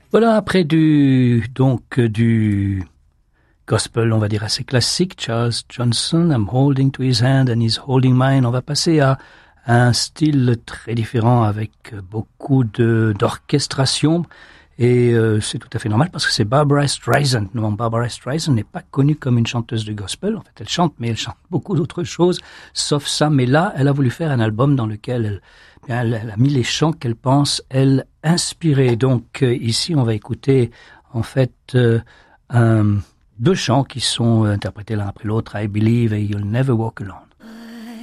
Voilà, après du gospel, on va dire assez classique, Charles Johnson, I'm holding to his hand and he's holding mine. On va passer à un style très différent avec beaucoup d'orchestration. Et c'est tout à fait normal parce que c'est Barbra Streisand. Non, Barbra Streisand n'est pas connue comme une chanteuse de gospel. En fait, elle chante, mais elle chante beaucoup d'autres choses, sauf ça. Mais là, elle a voulu faire un album dans lequel elle a mis les chants qu'elle pense, elle, inspirer. Donc ici, on va écouter en fait deux chants qui sont interprétés l'un après l'autre, I Believe et You'll Never Walk Alone.